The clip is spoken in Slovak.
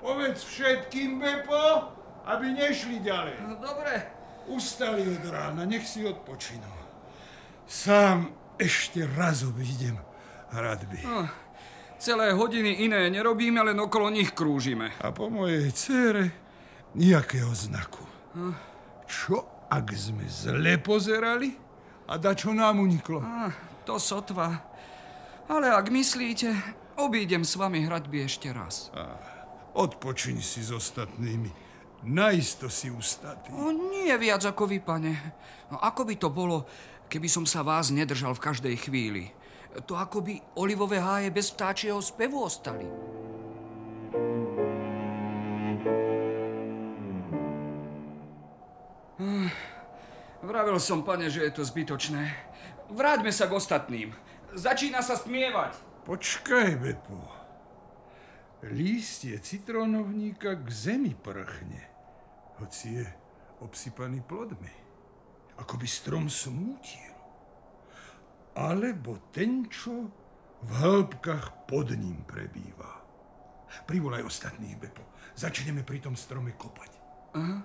Povedz všetkým, Bepo, aby nešli ďalej. No, dobre. Ustali od rána, nech si odpočinú. Sám ešte raz obídem hradby. Celé hodiny iné nerobíme, len okolo nich krúžime. A po mojej dcére nejakého znaku. Čo, ak sme zle pozerali a dačo nám uniklo? To sotva. Ale ak myslíte, obídem s vami hradby ešte raz. Odpočiň si s ostatnými. Najisto si ustatý. Nie viac ako vy, pane. No, ako by to bolo, keby som sa vás nedržal v každej chvíli? To ako by olivové háje bez vtáčieho spevu ostali. Vravil som, pane, že je to zbytočné. Vráťme sa k ostatným. Začína sa stmievať. Počkaj, Bepo. Lístie citrónovníka k zemi prchne, hoci je obsypaný plodmi. Ako by strom smútil. Alebo ten, čo v hĺbkach pod ním prebýva. Privolaj ostatných, Bepo. Začneme pri tom strome kopať. Aha.